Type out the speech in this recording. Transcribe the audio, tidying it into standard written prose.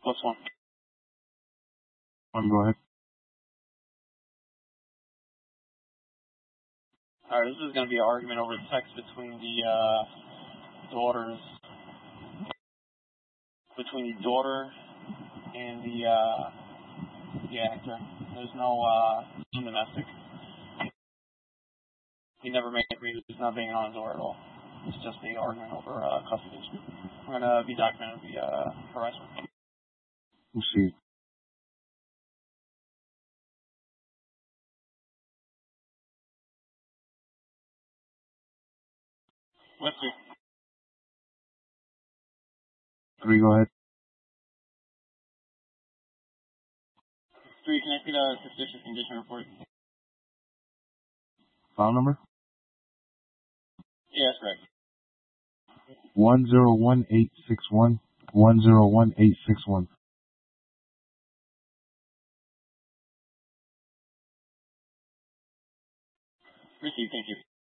+1. Go ahead. Alright, this is going to be an argument over text between the daughter and the actor. There's no domestic. He never made agreement. He's not banging on his door at all. It's just the argument over custody issue. I'm going to be documenting the harassment. We'll see. Let's see. 3, go ahead. 3, can I see the suspicious condition report? File number? Yeah, that's correct. 101861. 101861. Received, thank you.